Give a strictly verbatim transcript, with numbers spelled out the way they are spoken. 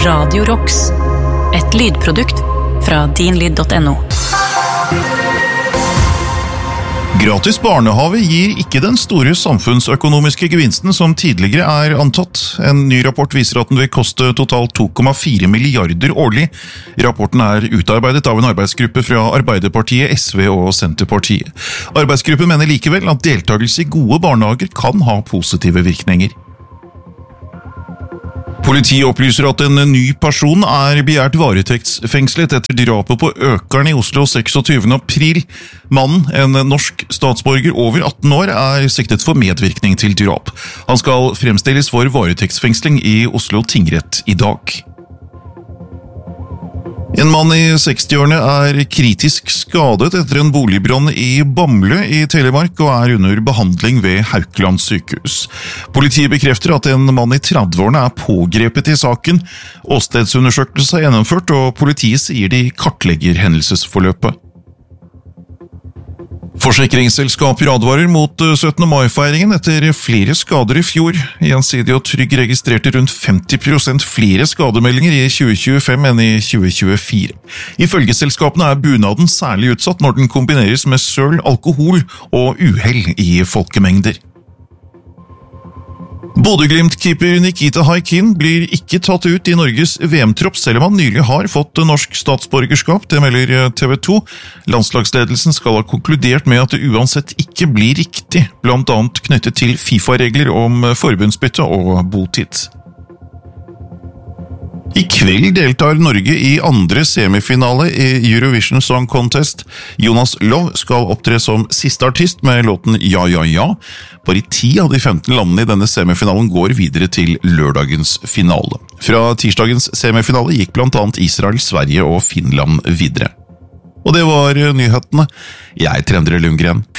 Radio Rocks, et lydprodukt fra din lyd punktum no. Gratis barnehave gir ikke den store samfunnsøkonomiske gevinsten som tidligere er antatt. En ny rapport viser at den vil koste totalt to komma fire milliarder årlig. Rapporten er utarbeidet av en arbeidsgruppe fra Arbeiderpartiet, S V og Senterpartiet. Arbeidsgruppen mener likevel at deltakelse i gode barnehager kan ha positive virkninger. Politiet opplyser at en ny person er begjært varetektsfengslet etter drapet på Økern i Oslo seksogtyvende april. Mannen, en norsk statsborger over atten år, er siktet for medvirkning til drap. Han skal fremstilles for varetektsfengsling i Oslo tingrett i dag. En mann i sekstiårene er kritisk skadet etter en boligbrann i Bamble i Telemark og er under behandling ved Haukeland sykehus. Politiet bekrefter at en mann i trettiårene er pågrepet i saken. Åstedsundersøkelse er gjennomført, og politiet sier de kartlegger hendelsesforløpet. Forsikringsselskaper advarer mot syttende mai-feiringen etter flere skader i fjor. Gjensidig og Trygg registrerte rundt femti prosent flere skademeldinger i tjue tjuefem enn i tjue tjuefire. Ifølge selskapene er bunaden særlig utsatt når den kombineres med søl, alkohol og uhell i folkemengder. Bodø-Glimt-keeper Nikita Haikin blir ikke tatt ut i Norges V M-tropp, selv om han nylig har fått norsk statsborgerskap, det melder T V to. Landslagsledelsen skal ha konkludert med at det uansett ikke blir riktig, blant annet knyttet til FIFA-regler om forbundsbytte og botid. I kveld deltar Norge i andre semifinale i Eurovision Song Contest. Jonas Love skal opptre som siste artist med låten Ja, ja, ja. Bare ti av de femten landene i denne semifinalen går videre til lørdagens finale. Fra tirsdagens semifinale gikk blant annet Israel, Sverige og Finland videre. Og det var nyhetene. Jeg er Endre Lundgren.